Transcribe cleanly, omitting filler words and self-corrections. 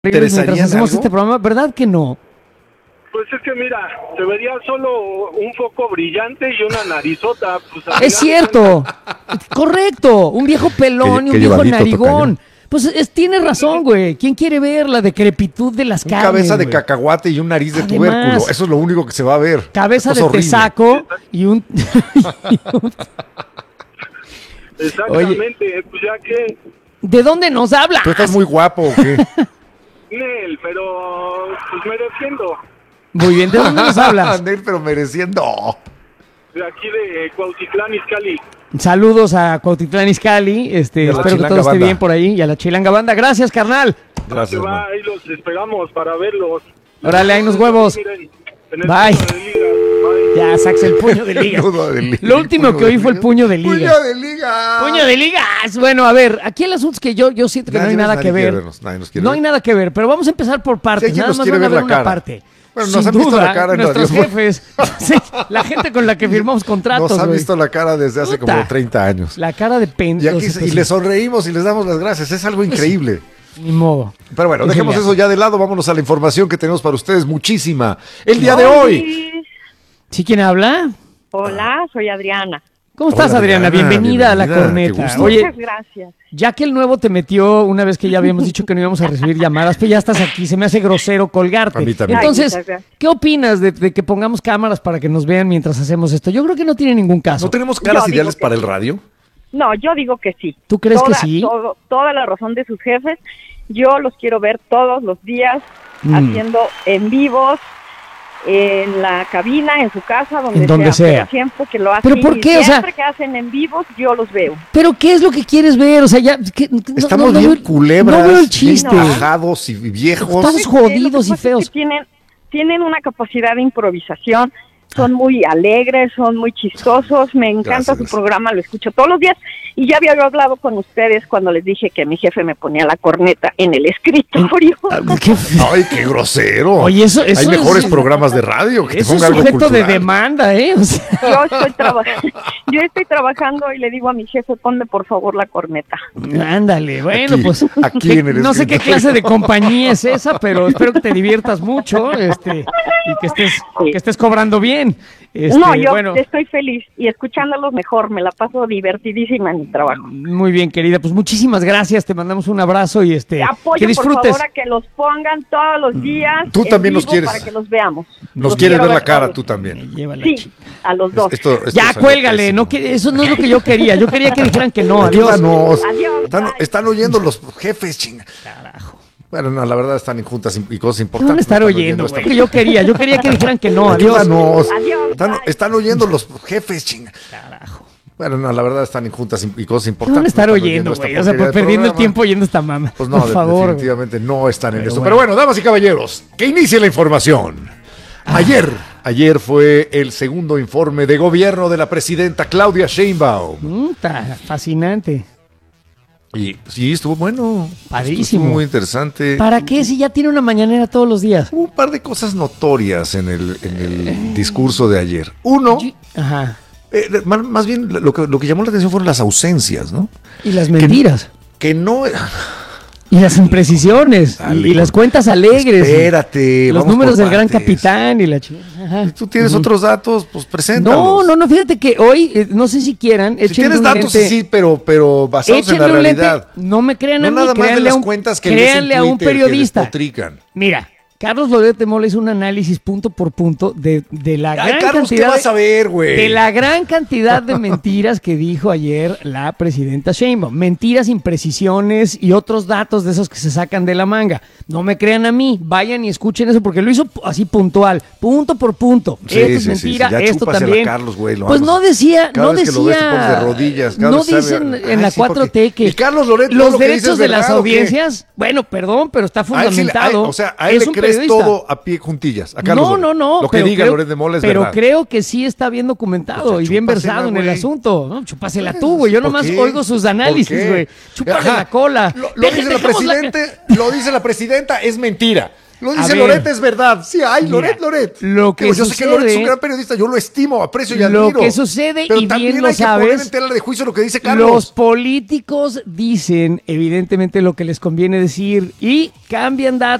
mientras hacemos este programa, ¿verdad que no? Pues es que mira, se vería solo un foco brillante y una narizota. Pues, es cierto, correcto, un viejo pelón y un viejo narigón. Pues tiene razón, güey. ¿Quién quiere ver la decrepitud de las carnes? Cabeza de cacahuate y un nariz de tubérculo. Eso es lo único que se va a ver. Cabeza de tesaco y un... Exactamente, oye, pues ya que... ¿De dónde nos hablas? ¿Tú estás muy guapo o qué? Nel, pero pues mereciendo. Muy bien, ¿de dónde nos hablas? Nel, pero mereciendo. De aquí de Cuautitlán, Izcalli. Saludos a Cuautitlán, Izcalli. Espero que todo esté bien por ahí. Y a la Chilanga Banda. Gracias, carnal. Gracias, ahí los esperamos para verlos. Órale, ahí nos huevos. Bye. Ya, saques el puño de liga. Lo último que oí fue el puño de liga. ¡Puño de liga! ¡Puño de ligas! Bueno, a ver, aquí el asunto es que yo siento que no hay nada que ver. No hay nada que ver, pero vamos a empezar por partes. Nada más van a ver una parte. Bueno, nos han visto la cara en nuestros jefes, sí, la gente con la que firmamos contratos. Nos han visto la cara desde hace como 30 años. La cara de pendejo. Y les sonreímos y les damos las gracias. Es algo increíble. Ni modo. Pero bueno, dejemos eso ya de lado. Vámonos a la información que tenemos para ustedes. Muchísima. El día de hoy. ¿Sí quién habla? Hola, soy Adriana. ¿Cómo estás, Adriana? Bienvenida a La Corneta. Oye, muchas gracias. Ya que el nuevo te metió, una vez que ya habíamos dicho que no íbamos a recibir llamadas, pues ya estás aquí, se me hace grosero colgarte. A mí también. Entonces, ¿qué opinas de que pongamos cámaras para que nos vean mientras hacemos esto? Yo creo que no tiene ningún caso. ¿No tenemos caras ideales para el radio? No, yo digo que sí. ¿Tú crees que sí? Toda la razón de sus jefes. Yo los quiero ver todos los días haciendo en vivos, en la cabina, en su casa, donde sea. Siempre que lo hacen. ¿Pero por qué? Siempre que hacen en vivos, yo los veo. ¿Pero qué es lo que quieres ver? O sea, ya... Estamos bien culebras, no veo el chiste. Bien bajados y viejos. Estamos jodidos y feos. Tienen una capacidad de improvisación. Son muy alegres, son muy chistosos, me encanta su programa, lo escucho todos los días y ya había hablado con ustedes cuando les dije que mi jefe me ponía la corneta en el escritorio. ¡Ay, qué grosero! Oye, eso hay mejores programas de radio que te pongan algo sujeto cultural. De demanda, ¿eh? O sea. Yo estoy trabajando y le digo a mi jefe, ponme por favor la corneta. Ándale, bueno, aquí, pues aquí en el no sé qué clase de compañía es esa, pero espero que te diviertas mucho y que estés cobrando bien. No, yo estoy feliz y escuchándolos mejor, me la paso divertidísima en mi trabajo. Muy bien, querida, pues muchísimas gracias, te mandamos un abrazo y apoyo, que disfrutes. Por favor, a que los pongan todos los días. Tú también nos quieres. Para que los veamos. Nos quieres ver la cara, tú también. Sí, a los dos. Ya, cuélgale, no, eso no es lo que yo quería. Yo quería que dijeran que no, adiós. Adiós. Están oyendo los jefes, chinga. Carajo. Bueno, no, la verdad están en juntas y cosas importantes. No van a estar oyendo, güey. Yo quería que dijeran que no, adiós. Adiós. Están oyendo los jefes, chinga. Carajo. Bueno, no, la verdad están en juntas y cosas importantes. No van a estar oyendo, güey. O sea, perdiendo el tiempo oyendo esta mama. Pues no, por favor, definitivamente no están en esto. Pero bueno, damas y caballeros, que inicie la información. Ayer fue el segundo informe de gobierno de la presidenta Claudia Sheinbaum. Fascinante. Y sí, estuvo bueno. Padrísimo. Estuvo muy interesante. ¿Para qué si ya tiene una mañanera todos los días? Hubo un par de cosas notorias en el discurso de ayer. Uno, ajá. Más bien lo que llamó la atención fueron las ausencias, ¿no? Y las mentiras. Que no... Y las imprecisiones, y las cuentas alegres. Espérate. Los números del gran capitán y la chingada. Si tú tienes otros datos, pues preséntalos. No, fíjate que hoy, no sé si quieran, si tienes datos, sí, pero basados en la realidad. No me crean a mí, nada más de las cuentas que créanle a un periodista. Mira. Carlos Loret de Mola hizo un análisis punto por punto de la gran Carlos, cantidad. ¿qué vas a ver, güey? De la gran cantidad de mentiras que dijo ayer la presidenta Sheinbaum. Mentiras, imprecisiones y otros datos de esos que se sacan de la manga. No me crean a mí, vayan y escuchen eso porque lo hizo así puntual, punto por punto. Sí, esto es mentira, esto también. Carlos, güey, pues no decía, cada vez que lo ves te pones de rodillas. No dicen en la 4T que y Carlos Loret, los derechos de las audiencias, bueno, perdón, pero está fundamentado. A él le crees todo a pie juntillas. A Carlos no. Lo que diga Loret de Mola es verdad. Pero creo que sí está bien documentado y bien versado en el asunto. ¿No? Chúpasela tú, güey. Yo nomás oigo sus análisis, güey. Chúpale la cola. Lo dice la presidenta, es mentira. Lo A dice ver, Loret, es verdad. Sí, hay mira, Loret. lo que Yo sé que Loret es un sucede- gran periodista, yo lo estimo, aprecio y lo admiro. que sucede, pero y también bien lo hay que poner sabes, en tela de juicio lo que dice los Carlos. políticos dicen evidentemente lo que les conviene decir y cambian datos.